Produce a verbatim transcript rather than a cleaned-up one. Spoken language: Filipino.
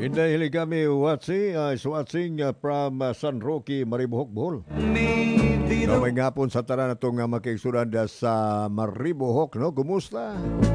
Inday hili kami watching, uh, is watching uh, from uh, San Roque, Maribohok, Bohol. No, may ngapon sa tanan natong uh, makiigsunan da sa Maribohok, no? Kumusta?